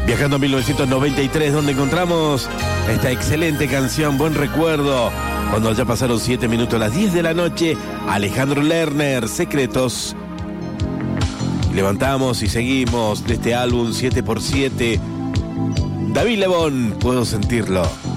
Viajando a 1993, donde encontramos esta excelente canción, Buen Recuerdo. Cuando ya pasaron 7 minutos a las 10 de la noche, Alejandro Lerner, Secretos. Y levantamos y seguimos de este álbum 7x7. David Lebón, Puedo Sentirlo.